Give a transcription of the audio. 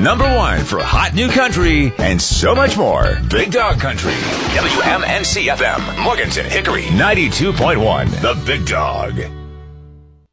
number one for hot new country and so much more. Big Dog Country. WMNC FM, Morganton, Hickory, 92.1. The Big Dog.